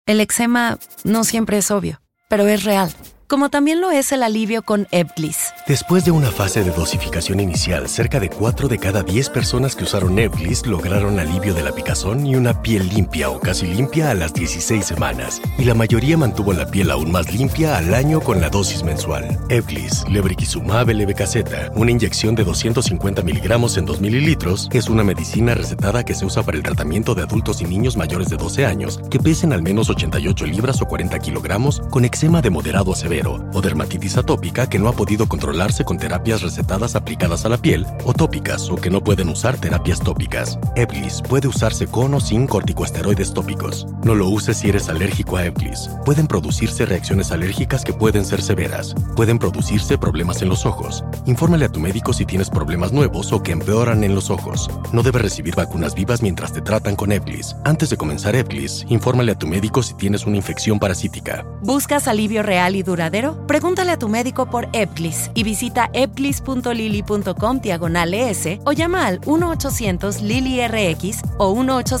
El eczema no siempre es obvio, pero es real. Como también lo es el alivio con Ebglyss. Después de una fase de dosificación inicial, cerca de 4 de cada 10 personas que usaron Ebglyss lograron alivio de la picazón y una piel limpia o casi limpia a las 16 semanas. Y la mayoría mantuvo la piel aún más limpia al año con la dosis mensual. Ebglyss, lebrikizumab LB-Kz, una inyección de 250 miligramos en 2 mililitros, es una medicina recetada que se usa para el tratamiento de adultos y niños mayores de 12 años que pesen al menos 88 libras o 40 kilogramos con eczema de moderado a severo o dermatitis atópica que no ha podido controlarse con terapias recetadas aplicadas a la piel o tópicas o que no pueden usar terapias tópicas. Ebglyss puede usarse con o sin corticosteroides tópicos. No lo uses si eres alérgico a Ebglyss. Pueden producirse reacciones alérgicas que pueden ser severas. Pueden producirse problemas en los ojos. Infórmale a tu médico si tienes problemas nuevos o que empeoran en los ojos. No debes recibir vacunas vivas mientras te tratan con Ebglyss. Antes de comenzar Ebglyss, infórmale a tu médico si tienes una infección parasítica. ¿Buscas alivio real y duradero? Pregúntale a tu médico por Ebglyss y visita ebglyss.lilly.com/ES o llama al 1-800-LILY-RX o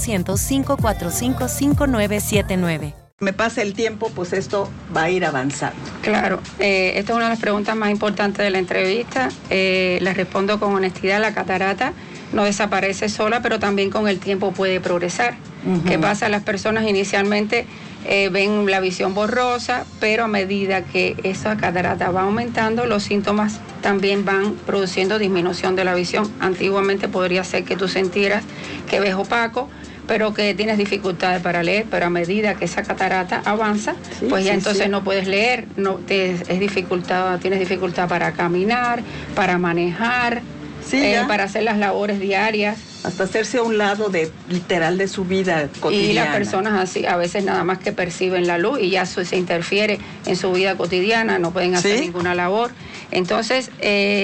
1-800-545-5979. Me pasa el tiempo, pues esto va a ir avanzando. Claro, esta es una de las preguntas más importantes de la entrevista. Les respondo con honestidad. La catarata no desaparece sola, pero también con el tiempo puede progresar. ¿Qué pasa? Las personas inicialmente ven la visión borrosa, pero a medida que esa catarata va aumentando, los síntomas también van produciendo disminución de la visión. Antiguamente podría ser que tú sintieras que ves opaco, pero que tienes dificultades para leer, pero a medida que esa catarata avanza, pues ya entonces no puedes leer, tienes dificultad para caminar, para manejar, para hacer las labores diarias. Hasta hacerse a un lado literal de su vida cotidiana. Y las personas así, a veces nada más que perciben la luz y ya se interfiere en su vida cotidiana, no pueden hacer ninguna labor. Entonces,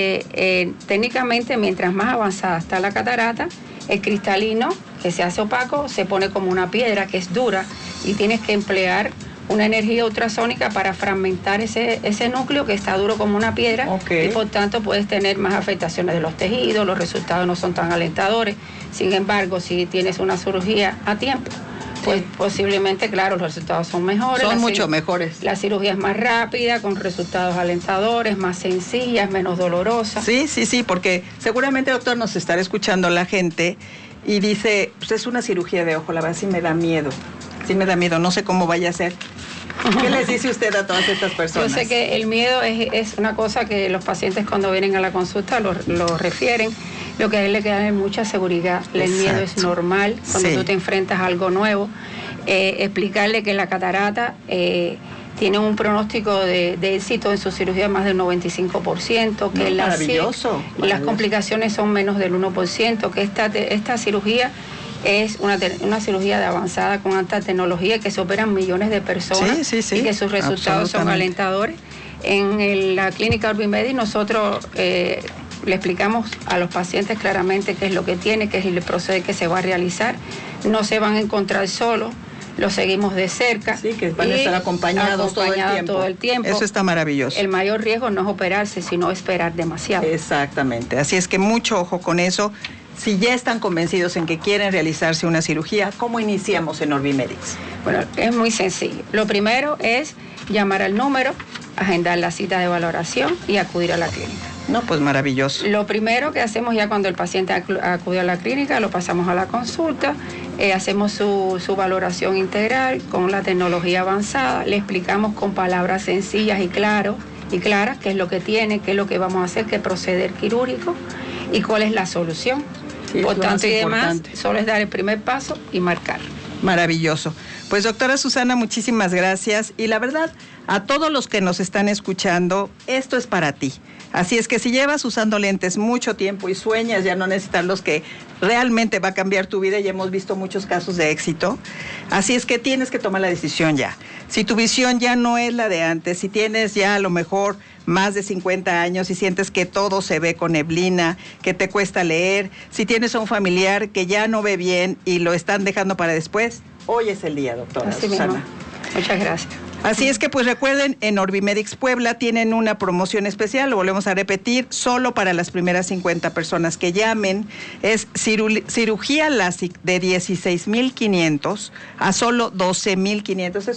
técnicamente, mientras más avanzada está la catarata, el cristalino, que se hace opaco, se pone como una piedra que es dura y tienes que emplear una energía ultrasónica para fragmentar ese núcleo que está duro como una piedra y por tanto puedes tener más afectaciones de los tejidos, los resultados no son tan alentadores. Sin embargo, si tienes una cirugía a tiempo, pues posiblemente, claro, los resultados son mejores. Son mucho mejores. La cirugía es más rápida, con resultados alentadores, más sencillas, menos dolorosas. Sí, porque seguramente, doctor, nos estará escuchando la gente y dice, pues es una cirugía de ojo, la verdad sí me da miedo. Sí me da miedo, no sé cómo vaya a ser. ¿Qué les dice usted a todas estas personas? Yo sé que el miedo es una cosa que los pacientes cuando vienen a la consulta lo refieren. Lo que a él le queda es mucha seguridad. El miedo es normal cuando tú te enfrentas a algo nuevo. Explicarle que la catarata tiene un pronóstico de éxito en su cirugía más del 95%, que maravilloso. Las complicaciones son menos del 1%, que esta cirugía es una cirugía de avanzada con alta tecnología, que se operan millones de personas y que sus resultados son alentadores. En la clínica Orbimedi nosotros le explicamos a los pacientes claramente qué es lo que tiene, qué es el proceso que se va a realizar. No se van a encontrar solos, los seguimos de cerca. Sí, que van a estar acompañados todo el tiempo. Eso está maravilloso. El mayor riesgo no es operarse, sino esperar demasiado. Exactamente, así es que mucho ojo con eso. Si ya están convencidos en que quieren realizarse una cirugía, ¿cómo iniciamos en Orbimedics? Bueno, es muy sencillo. Lo primero es llamar al número, agendar la cita de valoración y acudir a la clínica. No, pues maravilloso. Lo primero que hacemos ya cuando el paciente acude a la clínica, lo pasamos a la consulta, hacemos su valoración integral con la tecnología avanzada, le explicamos con palabras sencillas y claras qué es lo que tiene, qué es lo que vamos a hacer, qué proceder quirúrgico y cuál es la solución. Sí, por tanto y demás, solo es dar el primer paso y marcar. Maravilloso. Pues doctora Susana, muchísimas gracias. Y la verdad, a todos los que nos están escuchando, esto es para ti. Así es que si llevas usando lentes mucho tiempo y sueñas ya no necesitarlos, que realmente va a cambiar tu vida, y hemos visto muchos casos de éxito, así es que tienes que tomar la decisión ya. Si tu visión ya no es la de antes, si tienes ya a lo mejor más de 50 años y sientes que todo se ve con neblina, que te cuesta leer, si tienes a un familiar que ya no ve bien y lo están dejando para después, hoy es el día, doctora Susana. Muchas gracias. Así es que pues recuerden, en Orbimedics Puebla tienen una promoción especial, lo volvemos a repetir, solo para las primeras 50 personas que llamen. Es cirugía LASIK de 16,500 a solo 12,500.